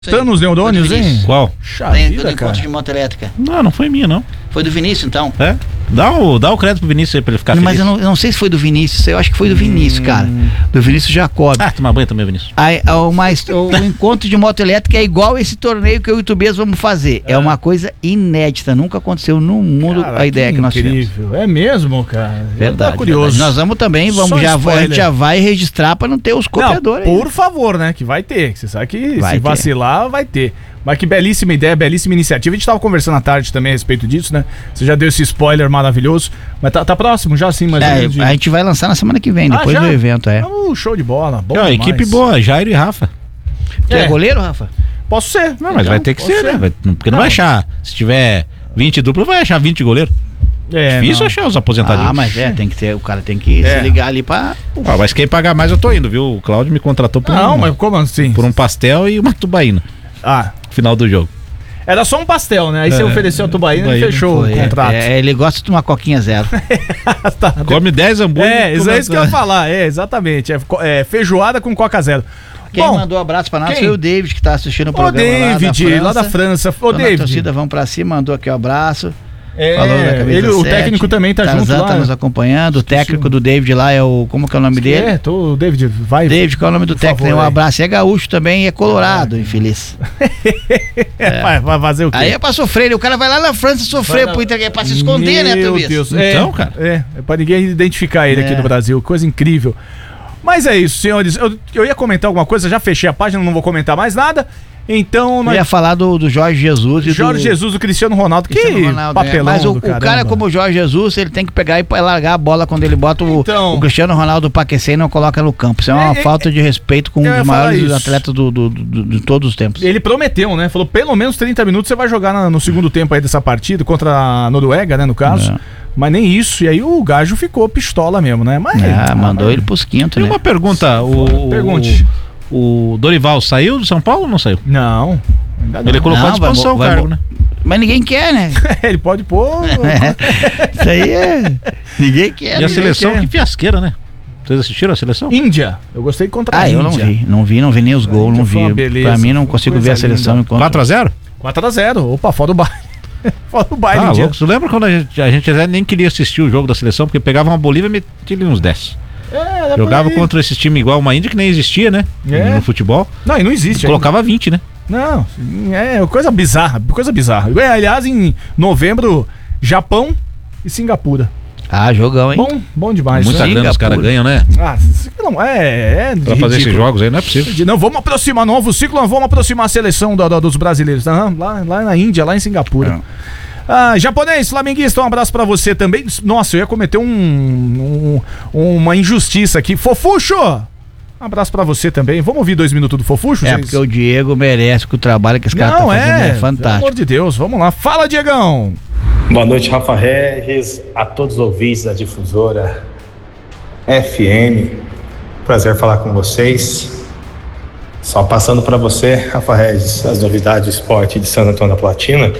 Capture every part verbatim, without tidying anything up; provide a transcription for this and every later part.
Tá nos neurônios, hein? Qual? Chaveira, do cara. encontro de moto elétrica. Não, não foi minha, não. Foi do Vinícius, então? É? Dá o, dá o crédito pro Vinícius aí pra ele ficar Mas feliz. eu não, eu não sei se foi do Vinícius, eu acho que foi do Vinícius, Hum. cara. Do Vinícius Jacob. Ah, toma banho também, Vinícius. Aí, o, mais, o encontro de moto elétrica é igual esse torneio que eu e o Tubês vamos fazer. É. é uma coisa inédita, nunca aconteceu no mundo. Cara, a ideia que, nós tivemos. Incrível, é mesmo, cara. Verdade, tá curioso. verdade. Nós vamos também, vamos Só já, a spoiler. gente já vai registrar pra não ter os copiadores. Não, por favor, né? Que vai ter. Você sabe que Vai se ter. vacilar, vai ter. Mas que belíssima ideia, belíssima iniciativa. A gente tava conversando à tarde também a respeito disso, né? Você já deu esse spoiler maravilhoso. Mas tá, tá próximo já, sim, mais ou É, menos. de- a gente vai lançar na semana que vem, Ah, depois já? do evento, é. Uh, show de bola. Bom Ó, demais. equipe boa, Jairo e Rafa. Tu é, É. goleiro, Rafa? Posso ser. Não, mas vai ter que posso ser, né? Vai- porque não, Não. vai achar. Se tiver vinte duplo, vai achar vinte goleiros. É, Difícil não. achar os aposentadinhos. Ah, mas é, tem que ter, o cara tem que É. se ligar ali pra... Ó, mas quem pagar mais eu tô indo, viu? O Cláudio me contratou por, Não, um, mas como assim? por um pastel e uma tubaína. Ah, Final do jogo. era só um pastel, né? Aí você É. ofereceu a tubaína e Tubaína. fechou Foi, o contrato. é, é, ele gosta de uma coquinha zero. Tá. Come dez hambúrgueres. É, isso come- é isso que eu ia falar. É, exatamente. É, co- é feijoada com Coca Zero. Quem Bom, mandou abraço pra nós quem? foi o David, que tá assistindo o Ô, programa David, lá da França. lá da França. Ô, Tô na David. torcida, vamos pra cima, mandou aqui o abraço. É, Falou da camisa ele, o sete. técnico também tá junto Tarzan lá. tá nos acompanhando. O técnico do David lá é o... Como que é o nome dele? É, tô, David, vai. David, qual é o nome do Por técnico? favor, um aí. abraço. É gaúcho também e é colorado, infeliz. É. Vai, vai fazer o quê? Aí é pra sofrer, o cara vai lá na França sofrer Vai pro na- Inter, é pra se esconder, né, Meu Tobias? Deus. Então, é, cara. É, é pra ninguém identificar ele aqui É. no Brasil. Coisa incrível. Mas é isso, senhores. Eu, eu ia comentar alguma coisa, já fechei a página, não vou comentar mais nada. Então, Eu nós... ia falar do, do Jorge Jesus e Jorge do... Jesus, o Cristiano Ronaldo. Cristiano que Ronaldo, é. papelão Mas o, do o caramba. cara como o Jorge Jesus, ele tem que pegar e largar a bola quando ele bota o, Então. o Cristiano Ronaldo pra aquecer e não coloca no campo. Isso é uma É, é, falta de respeito com um eu ia dos falar maiores isso. atletas do, do, do- de todos os tempos. Ele prometeu, né? Falou, pelo menos trinta minutos você vai jogar na- no segundo tempo aí dessa partida, contra a Noruega, né, no caso. É. Mas nem isso. E aí o Gajo ficou pistola mesmo, né? Mas, Ah, mandou mas- ele pros quintos, Tem né? uma pergunta. O, Pergunte. O, o Dorival saiu do São Paulo ou não saiu? Não. ainda não. Ele colocou Não, à vai disposição mo- o vai cargo, mo- né? Mas ninguém quer, né? Ele pode pôr. Isso aí é... Ninguém quer. E a ninguém seleção, quer. que fiasqueira, né? Vocês assistiram a seleção? Índia. Eu gostei contra a Ah, Índia. eu não vi. Não vi, não vi nem os gols, não foi uma vi. beleza, Pra mim não foi consigo coisa ver a seleção linda. enquanto... quatro a zero? quatro a zero. Opa, fora do baile. Fora do baile, Ah, Índia. louco. Você lembra quando a gente, a gente nem queria assistir o jogo da seleção, porque pegava uma Bolívia e metia ali uns dez. É, dá Jogava pra ir. contra esse time igual uma Índia que nem existia, né? É. No futebol. Não, e não existe. Colocava vinte, né? ainda. Não, é coisa bizarra. Coisa bizarra. É, aliás, em novembro, Japão e Singapura. Ah, jogão, hein? Bom, bom demais. Muita né? grana os caras Singapura. ganham, né? Ah, isso não é, é Pra fazer esses jogos aí não é possível. De- Não, vamos aproximar, novo ciclo, nós vamos aproximar a seleção do- do- dos brasileiros. Aham, lá, lá na Índia, lá em Singapura. Ah, japonês, flamenguista, um abraço pra você também. Nossa, eu ia cometer um, um- uma injustiça aqui. Fofuxo! Um abraço pra você também. Vamos ouvir dois minutos do Fofuxo? É, gente? porque o Diego merece que o trabalho que esse cara tá Não, fazendo é, é pelo fantástico. amor de Deus, vamos lá. Fala, Diegão! Boa noite, Rafa Regis, a todos os ouvintes da Difusora F M. Prazer falar com vocês. Só passando para você, Rafa Regis, as novidades do esporte de Santo Antônio da Platina.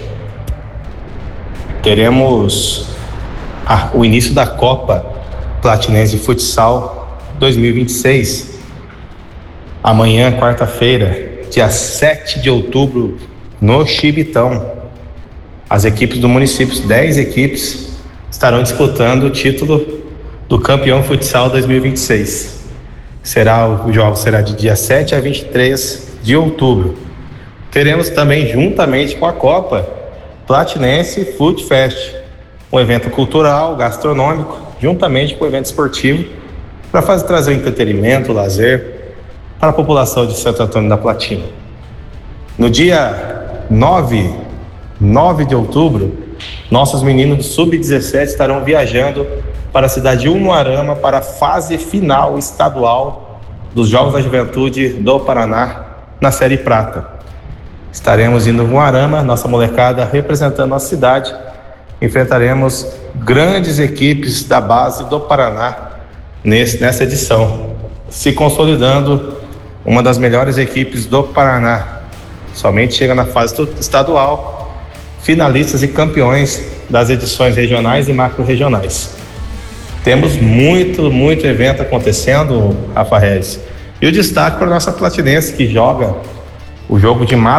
Teremos a- o início da Copa Platinense de Futsal dois mil e vinte e seis. Amanhã, quarta-feira, dia sete de outubro, no Chibitão. As equipes do município, dez equipes, estarão disputando o título do campeão futsal dois mil e vinte e seis. Será, o jogo será de dia sete a vinte e três de outubro. Teremos também, juntamente com a Copa, Platinense Food Fest, um evento cultural, gastronômico, juntamente com o evento esportivo, para fazer trazer o entretenimento, o lazer para a população de Santo Antônio da Platina. No dia nove de outubro, nossos meninos do sub dezessete estarão viajando para a cidade de Umuarama para a fase final estadual dos Jogos da Juventude do Paraná na Série Prata. Estaremos indo em Umuarama, nossa molecada representando a nossa cidade. Enfrentaremos grandes equipes da base do Paraná nesse, nessa edição, se consolidando uma das melhores equipes do Paraná. Somente chega na fase estadual, finalistas e campeões das edições regionais e macro-regionais. Temos muito, muito evento acontecendo, Rafa Regis. E o destaque para a nossa platinense, que joga O jogo de